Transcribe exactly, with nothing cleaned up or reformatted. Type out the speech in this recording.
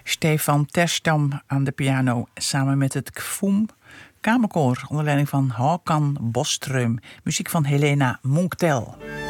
Stefan Terstam aan de piano samen met het Kfoem Kamerkoor onder leiding van Håkan Boström. Muziek van Helena Munktel.